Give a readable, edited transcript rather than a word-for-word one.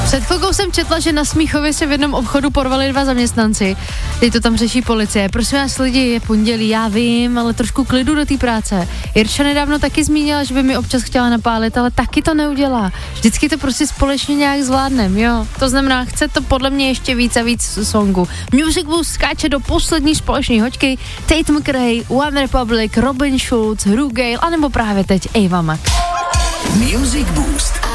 Před chvilkou jsem četla, že na Smíchově se v jednom obchodu porvali 2 zaměstnanci. Teď to tam řeší policie. Prosím vás lidi, je pondělí, já vím, ale trošku klidu do té práce. Jirča nedávno taky zmínila, že by mi občas chtěla napálit, ale taky to neudělá. Vždycky to prostě společně nějak zvládnem, jo. To znamená, chce to podle mě ještě víc a víc songu. Music Boost skáče do poslední společné hoďky. Tate McRae, One Republic, Robin Schulz, Rugale, anebo právě teď Ava Max. Music Boost